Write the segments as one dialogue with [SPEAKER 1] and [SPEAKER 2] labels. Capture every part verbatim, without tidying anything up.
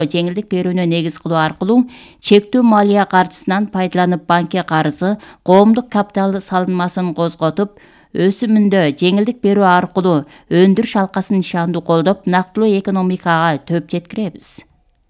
[SPEAKER 1] жеңилдик берүүнү негиз кылуу аркылуу чектүү малия каржысынан пайдаланып банкке карызы, коомдук капитал салынмасын козготуп, өсүмүндө жеңилдик берүү аркылуу өндүрүш алкасын нышандуу колдоп, нактылуу экономикага төп жеткиребиз.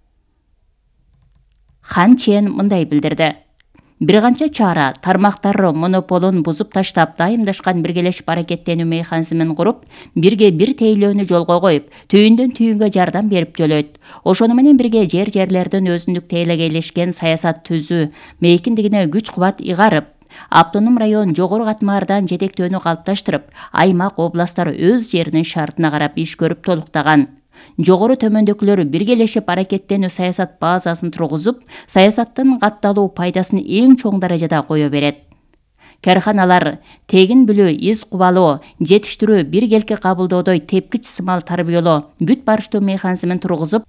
[SPEAKER 1] Хан Чен мындай билдирди. Бир канча чара тармактар монополун бузуп таштап, дайымдашкан биргелешип аракеттенүү механизмин куруп, бирге бир тейлөөнү жолго коюп, түйүндөн түйүнгө жардам берип жөлөйт. Ошону менен бирге жер жерлердин өзүндүк тейлеге ээлешкен саясат түзүү, мейкиндигине күч кубат ыйгарып, автоном район жогору катмардан жетектөөнү калыпташтырып, аймак, областтар өз жеринин шартына карап иш көрүп толуктаган. Жогору төмөндөгүлөр биргелешип аракеттенүү саясат базасын тургузуп, саясаттын катталуу пайдасын эң чоң даражада кое берет. Карханалар тегин билүү, из кубалоо, жетиштирүү, биргелки кабылдоодой тепкич сымал тарбиялоо, бүт барыштуу механизмин тургузуп,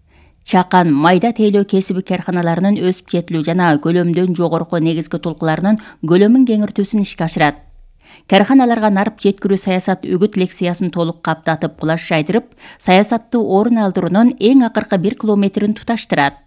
[SPEAKER 1] чакан, майда тейлөө кесиби карханаларынын өсүп жетилүү жана көлөмдөн жогорку негизги тулкуларынын көлөмүн кеңиртүүсүн ишке ашырат. Карханаларга нарып жеткирүү саясат үгүт лексиясын толук каптатып, кулаш жайдырып, саясатты орун алдыруунун эң акыркы бир километрин туташтырат.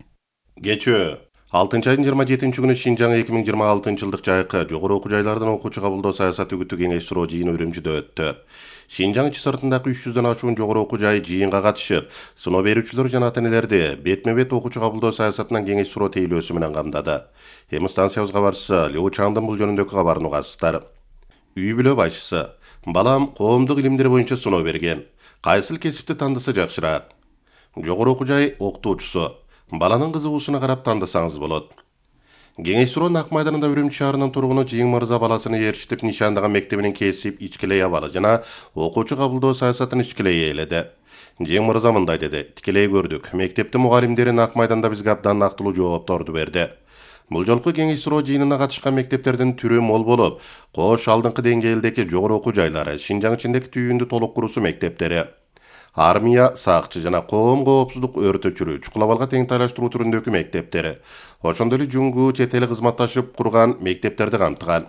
[SPEAKER 2] Кечөө алтынчы айдын жыйырма жетинчи күнү Шинжаң эки миң жыйырма алтынчы жылдык жайкы жогору окуу жайлардан окуучу кабылдоо саясат үгүтү кеңеш суроо жыйыны Үрүмчүдө өттү. Шинжаң ичи сыртындагы үч жүздөн ашуун жогору окуу жай жыйынга катышып, сыноо берүүчүлөр жана ата-энелерди бетме-бет окуучу кабылдоо саясатынан кеңеш суроо тейлөөсү менен камдады. Эми станциябызга барса, Лео Чаңдын бул жөнүндөгү кабарын угасыздар. Үй бүлө башчысы: балам коомдук илимдер боюнча сыноо берген. Кайсыл кесипти тандаса жакшыраак? Жогору окуу жай окутуучусу: баланын кызыгуусуна карап тандасаңыз болот. Кеңеш суроо Ак майданында Үрүмчү шаарынын тургуну Жиң Мырза баласыны ээрчитип нишандаган мектебинин кесип ичкилей абалы жана окуучу кабылдоо саясатын ичкилей ээледи. Жиң Мырза мындай деди: тикелей көрдүк. Мектептин мугалимдери Ак майданда бизге абдан нактылуу жоопторду берди. Бул жолку кеңеш суроо жыйынына катышкан мектептердин түрү мол болуп, кош алдыңкы деңгээлдеги жогору окуу жайлары, Шинжаң ичиндеги түйүндү толук куруусу мектептери, армия, сакчы жана коом коопсуздук өрт өчүрүү, чукул абалга тең тайлаштыруу түрүндөгү мектептери, ошондой эле Жуңгу чет эл кызматташып курган мектептерди камтыган.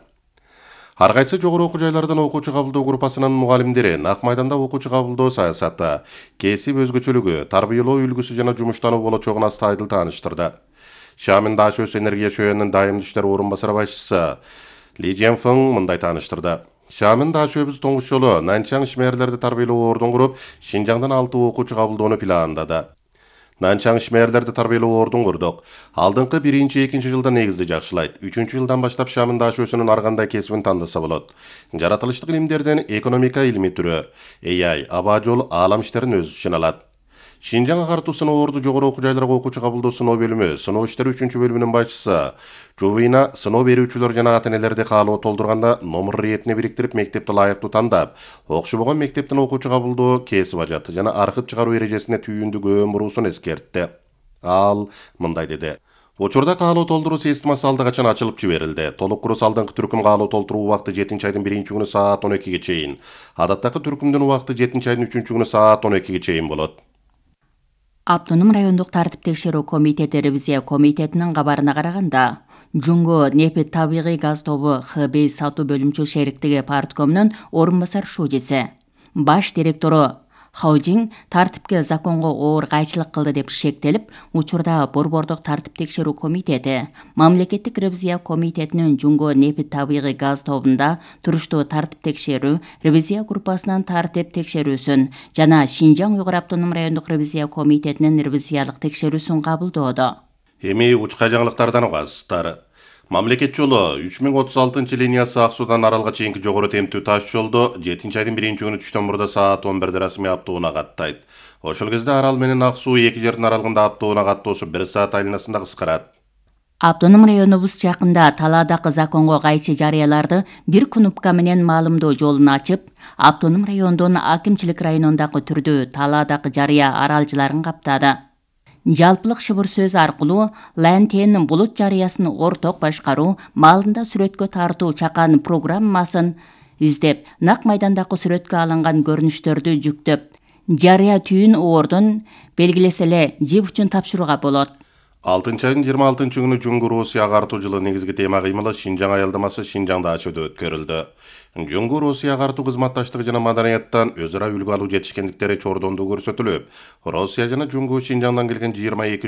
[SPEAKER 2] Ар кайсы жогору окуу жайлардан окуучу кабылдоо группасынын мугалимдери Ак майданда окуучу кабылдоо саясаты, кесип өзгөчөлүгү, тарбиялоо үлгүсү жана жумуштануу болочогун аста айдыл тааныштырды. Шамин Дашөс энергия чөйөнүн дайымдуу иштер орун басары башчысы Ли Женфeng мындай тааныштырды. Шамин Дашөбүз тоңуш жолу Нанчаң ишмерлерди тарбиялоо ордун куруп, Шинжаңдан алты окуучу кабылдоону пландады. Нанчаң ишмерлерди тарбиялоо ордун курдук. Алдыңкы биринчи, экинчи жылда негизди жакшылайт. Үчүнчү жылдан баштап Шамин Дашөсүнүн ар кандай кесибин тандаса болот. Жаратылыштык илимдерден экономика илими түрү, А I, аба жол, аалам иштерин өз ичине алат. Шинжаң агартуу сыноо орду жогору окуу жайларга окуучу кабылдоо сыноо бөлүмү, сыноо иштери үчүнчү бөлүмүнүн башчысы Жувина сыноо берүүчүлөр жана ата-энелерди каалоо толтурганда номер ретине бириктирип, мектепти ылайыктуу тандап, окшобогон мектептин окуучу кабылдоо кесип ажаты жана архив чыгаруу эрежесине түйүндү көөн буруусун эскертти. Ал мындай деди: учурда каалоо толтуруу системасы алда качан ачылып жиберилди. Толук курус алдыңкы түркүм каалоо толтуруу убакыты жетинчи айдын биринчи күнү саат он экиге чейин, адаттагы түркүмдүн убакыты жетинчи айдын үчүнчү күнү саат он экиге чейин болот.
[SPEAKER 1] Автоном райондук тартип текшерүү комитети ревизия комитетинин кабарына караганда, Жуңгу нефть табигый газ тобу Х Б сатуу бөлүмчө шериктиги парткомунун орун басар шужеси, баш директору Хаужин тартипке законго оор кайчылык кылды деп шектелип, учурда Борбордук тартип текшерүү комитети, мамлекеттик ревизия комитетинин Жуңгу нефть табигый газ тобунда туруштуу тартип текшерүү, ревизия группасынын тартип текшерүүсүн жана Шинжаң Уйгур автоном райондук ревизия комитетинин ревизиялык текшерүүсүн кабылдоодо.
[SPEAKER 2] Эми учка жаңылыктардан угасыздар. Мамлекет жолу үч миң отуз алтынчы линиясы Ак Суудан Аралга чейинки жогору темптүү таш жолду жетинчи айдын биринчи күнү түштөн мурда саат он бирде расмий аптоуна каттайт. Ошол кезде Арал менен Ак Суу эки жердин аралыгында аптоуна каттоосу бир саат айланасында кыскарат.
[SPEAKER 1] Автоном районубуз жакында талаадагы законго кайшы жарыяларды бир кнопка менен маалымдоо жолун ачып, автоном райондун акимчилик районундагы түрдүү талаадагы жарыя аралжыларын каптады. Жалпылык шыбыр сөз аркылуу Лантен булут жарыясын орток башкаруу, маалында сүрөткө тартуу чакан программасын издеп, Ак майдандагы сүрөткө алынган көрүнүштөрдү жүктөп, жарыя түйүн ордун белгилесе эле жип үчүн тапшырууга болот.
[SPEAKER 2] алтынчы айдын жыйырма алтынчы күнү Жуңгу Россия агартуу жылы негизги тема кыймылы Шинжаң аялдамасы Шинжаңда ачуууда өткөрүлдү. Жуңгу Россия агартуу кызматташтыгы жана маданияттан өз ара үлгү алуу жетишкендиктери чордондуу көрсөтүлүп, Россия жана Жуңгу Шинжаңдан келген жыйырма эки